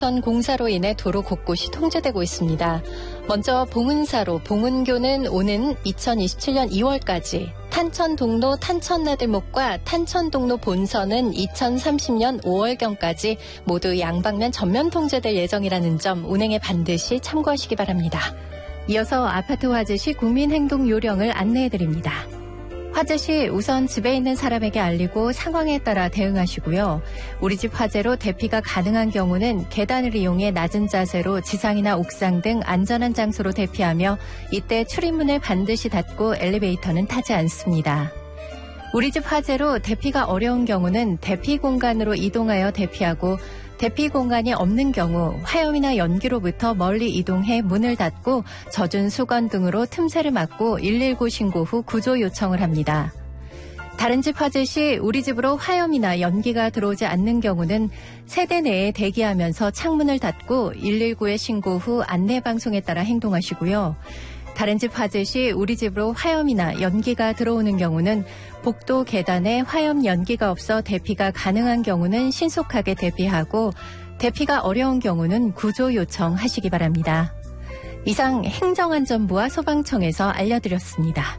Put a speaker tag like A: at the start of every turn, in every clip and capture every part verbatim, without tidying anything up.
A: 공사로 인해 도로 곳곳이 통제되고 있습니다. 먼저 봉은사로 봉은교는 오는 이천이십칠년 이월까지, 탄천동로 탄천나들목과 탄천동로 본선은 이천삼십년 오월경까지 모두 양방면 전면 통제될 예정이라는 점 운행에 반드시 참고하시기 바랍니다. 이어서 아파트 화재 시 국민행동 요령을 안내해드립니다. 화재 시 우선 집에 있는 사람에게 알리고 상황에 따라 대응하시고요. 우리 집 화재로 대피가 가능한 경우는 계단을 이용해 낮은 자세로 지상이나 옥상 등 안전한 장소로 대피하며 이때 출입문을 반드시 닫고 엘리베이터는 타지 않습니다. 우리 집 화재로 대피가 어려운 경우는 대피 공간으로 이동하여 대피하고 대피 공간이 없는 경우 화염이나 연기로부터 멀리 이동해 문을 닫고 젖은 수건 등으로 틈새를 막고 일일구 신고 후 구조 요청을 합니다. 다른 집 화재 시 우리 집으로 화염이나 연기가 들어오지 않는 경우는 세대 내에 대기하면서 창문을 닫고 일일구에 신고 후 안내방송에 따라 행동하시고요. 다른 집 화재 시 우리 집으로 화염이나 연기가 들어오는 경우는 복도 계단에 화염 연기가 없어 대피가 가능한 경우는 신속하게 대피하고 대피가 어려운 경우는 구조 요청하시기 바랍니다. 이상 행정안전부와 소방청에서 알려드렸습니다.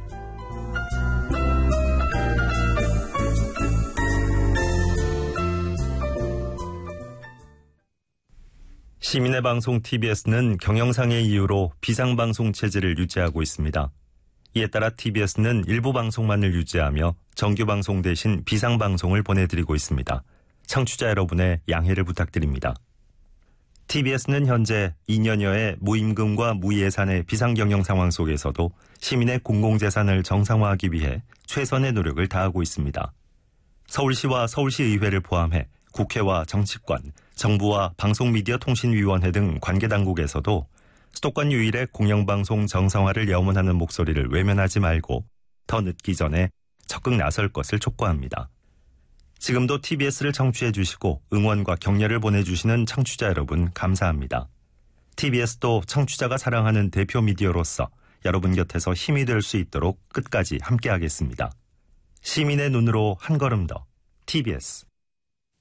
B: 시민의 방송 티비에스는 경영상의 이유로 비상방송 체제를 유지하고 있습니다. 이에 따라 티비에스는 일부 방송만을 유지하며 정규방송 대신 비상방송을 보내드리고 있습니다. 청취자 여러분의 양해를 부탁드립니다. 티비에스는 현재 이 년여의 무임금과 무예산의 비상경영 상황 속에서도 시민의 공공재산을 정상화하기 위해 최선의 노력을 다하고 있습니다. 서울시와 서울시의회를 포함해 국회와 정치권, 정부와 방송미디어통신위원회 등 관계당국에서도 수도권 유일의 공영방송 정상화를 염원하는 목소리를 외면하지 말고 더 늦기 전에 적극 나설 것을 촉구합니다. 지금도 티비에스를 청취해 주시고 응원과 격려를 보내주시는 청취자 여러분 감사합니다. 티비에스도 청취자가 사랑하는 대표 미디어로서 여러분 곁에서 힘이 될 수 있도록 끝까지 함께하겠습니다. 시민의 눈으로 한 걸음 더 티비에스.